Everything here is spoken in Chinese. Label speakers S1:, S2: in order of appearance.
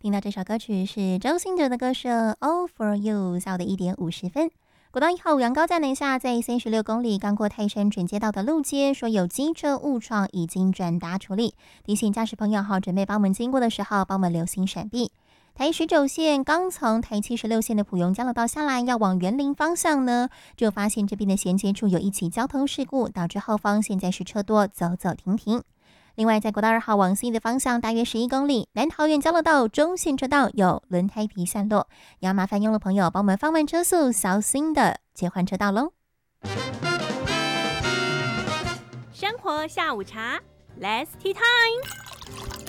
S1: 听到这首歌曲是周兴哲的歌声《All for You》，下午的1点50分。国道1号阳高架南下，在36公里刚过泰山准街道的路肩，说有机车误闯，已经转达处理，提醒驾驶朋友准备帮我们经过的时候，帮我们留心闪避。台19线刚从台76线的普永交流道下来，要往园林方向呢，就发现这边的衔接处有一起交通事故，导致后方现在是车多，走走停停。另外，在国道2号往西的方向，大约11公里，南桃园交流道中线车道有轮胎皮散落，要麻烦用路朋友帮我们放慢车速，小心的切换车道喽。
S2: 生活下午茶 ，Let's Tea Time。